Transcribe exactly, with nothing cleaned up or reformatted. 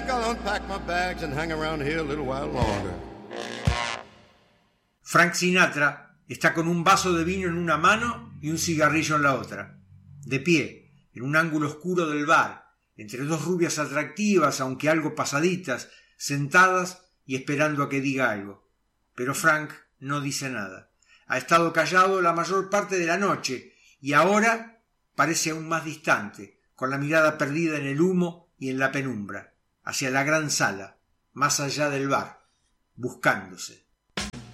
think I'll unpack my bags and hang around here a little while longer. Frank Sinatra está con un vaso de vino en una mano y un cigarrillo en la otra, de pie, en un ángulo oscuro del bar, entre dos rubias atractivas, aunque algo pasaditas, sentadas y esperando a que diga algo. Pero Frank no dice nada. Ha estado callado la mayor parte de la noche y ahora parece aún más distante, con la mirada perdida en el humo y en la penumbra, hacia la gran sala, más allá del bar, buscándose.